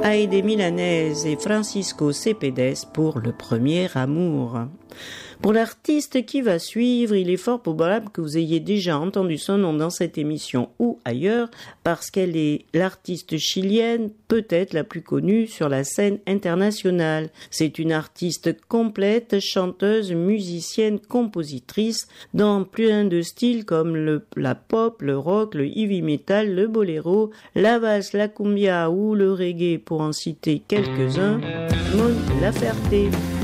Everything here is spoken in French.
Aide Milanese et Francisco Cepeda pour Le Premier Amour. Pour l'artiste qui va suivre, il est fort probable que vous ayez déjà entendu son nom dans cette émission ou ailleurs, parce qu'elle est l'artiste chilienne peut-être la plus connue sur la scène internationale. C'est une artiste complète, chanteuse, musicienne, compositrice, dans plein de styles comme la pop, le rock, le heavy metal, le boléro, la valse, la cumbia ou le reggae pour en citer quelques-uns. Mon Laferte.